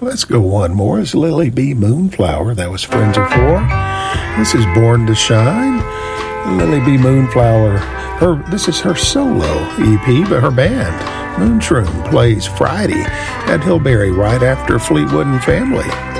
Let's go one more. It's Lily B. Moonflower. That was Friends of Four. This is Born to Shine. Lily B. Moonflower. This is her solo EP, but her band, Moonshroom, plays Friday at Hillberry right after Fleetwood and Family.